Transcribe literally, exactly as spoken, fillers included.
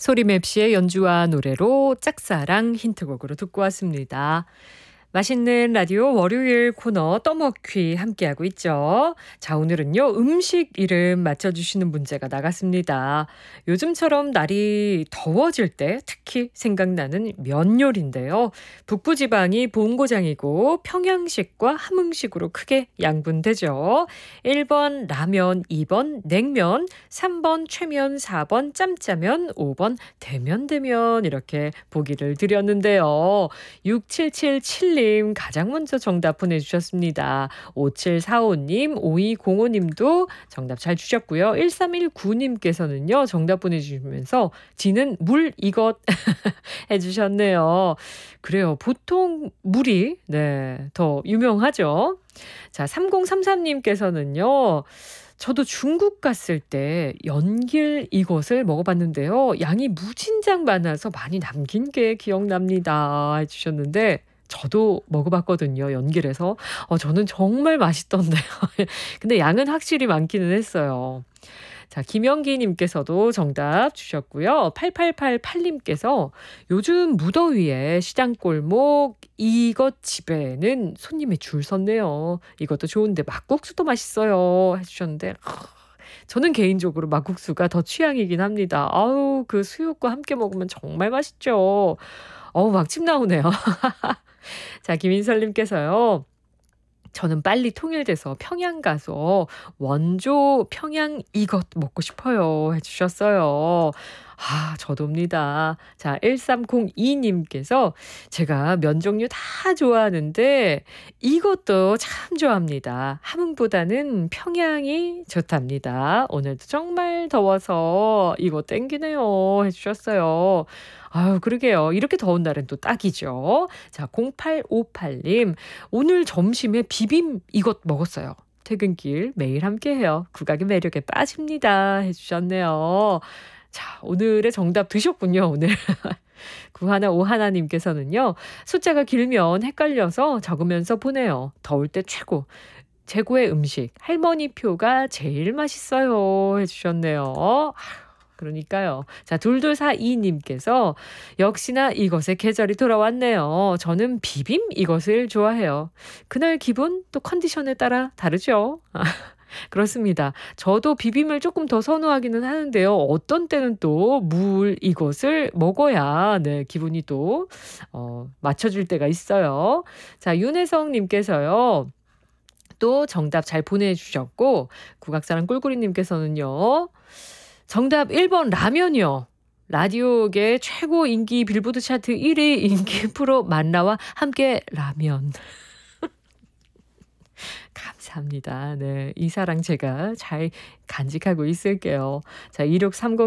소리맵시의 연주와 노래로 짝사랑 힌트곡으로 듣고 왔습니다. 맛있는 라디오 월요일 코너 떠먹퀴 함께하고 있죠. 자, 오늘은요, 음식 이름 맞춰주시는 문제가 나갔습니다. 요즘처럼 날이 더워질 때 특히 생각나는 면 요리인데요. 북부지방이 본고장이고 평양식과 함흥식으로 크게 양분되죠. 일 번 라면, 이 번 냉면, 삼 번 최면, 사 번 짬짜면, 오 번 대면대면 이렇게 보기를 드렸는데요. 육칠칠칠 님 가장 먼저 정답 보내주셨습니다. 오칠사오 님, 오이공오 님도 정답 잘 주셨고요. 일삼일구 님께서는요. 정답 보내주시면서 지는 물 이것 해주셨네요. 그래요. 보통 물이 네, 더 유명하죠. 자, 삼공삼삼 님께서는요. 저도 중국 갔을 때 연길 이것을 먹어봤는데요. 양이 무진장 많아서 많이 남긴 게 기억납니다. 해주셨는데 저도 먹어봤거든요. 연길에서. 어, 저는 정말 맛있던데요. 근데 양은 확실히 많기는 했어요. 자, 김영기 님께서도 정답 주셨고요. 팔팔팔팔 님께서 요즘 무더위에 시장골목 이것 집에는 손님이 줄 섰네요. 이것도 좋은데 막국수도 맛있어요. 해주셨는데 저는 개인적으로 막국수가 더 취향이긴 합니다. 아우, 그 수육과 함께 먹으면 정말 맛있죠. 어우, 막 침 나오네요. 자, 김인설님께서요. 저는 빨리 통일돼서 평양 가서 원조 평양 이것 먹고 싶어요. 해주셨어요. 아, 저도입니다. 자, 일삼공이 님께서 제가 면 종류 다 좋아하는데 이것도 참 좋아합니다. 함흥보다는 평양이 좋답니다. 오늘도 정말 더워서 이거 땡기네요. 해주셨어요. 아유, 그러게요. 이렇게 더운 날엔 또 딱이죠. 자, 공팔오팔 님. 오늘 점심에 비빔 이것 먹었어요. 퇴근길 매일 함께해요. 국악의 매력에 빠집니다. 해주셨네요. 자, 오늘의 정답 드셨군요. 오늘. 구하나오하나 님께서는요. 숫자가 길면 헷갈려서 적으면서 보내요. 더울 때 최고. 최고의 음식. 할머니 표가 제일 맛있어요. 해주셨네요. 그러니까요. 자, 둘둘사이 님께서 역시나 이것의 계절이 돌아왔네요. 저는 비빔 이것을 좋아해요. 그날 기분 또 컨디션에 따라 다르죠. 그렇습니다. 저도 비빔을 조금 더 선호하기는 하는데요. 어떤 때는 또 물 이것을 먹어야 네, 기분이 또 어, 맞춰줄 때가 있어요. 자, 윤혜성 님께서요. 또 정답 잘 보내주셨고 국악사랑 꿀꿀이 님께서는요. 정답 일 번 라면이요. 라디오계 최고 인기 빌보드 차트 일 위 인기 프로 만나와 함께 라면. 감사합니다. 네, 이 사랑 제가 잘 간직하고 있을게요. 자, 이육삼공